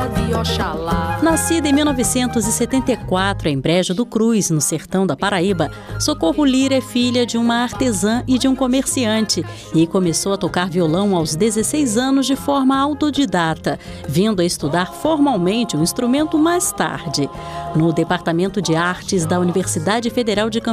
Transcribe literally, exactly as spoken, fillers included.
de Oxalá. Nascida em mil novecentos e setenta e quatro em Brejo do Cruz, no sertão da Paraíba, Socorro Lira é filha de uma artesã e de um comerciante e começou a tocar violão aos dezesseis anos de forma autodidata, vindo a estudar formalmente o instrumento mais tarde. No Departamento de Artes da Universidade Federal de Campinas,